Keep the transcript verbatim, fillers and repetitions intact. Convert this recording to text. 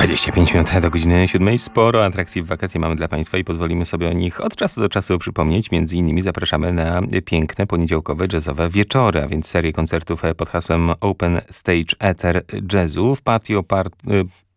dwadzieścia pięć minut do godziny siódmej. Sporo atrakcji w wakacje mamy dla Państwa i pozwolimy sobie o nich od czasu do czasu przypomnieć. Między innymi zapraszamy na piękne, poniedziałkowe, jazzowe wieczory, a więc serię koncertów pod hasłem Open Stage Ether Jazzu w Patio Park